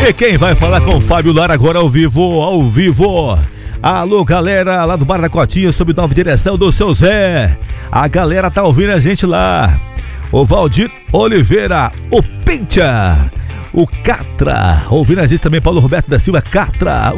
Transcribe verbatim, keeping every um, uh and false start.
E quem vai falar com o Fábio Lara agora ao vivo, ao vivo. Alô, galera lá do Bar da Cotinha, sob nova direção do seu Zé. A galera tá ouvindo a gente lá. O Valdir Oliveira, o Pincha, o Catra, ouvindo a gente também, Paulo Roberto da Silva Catra.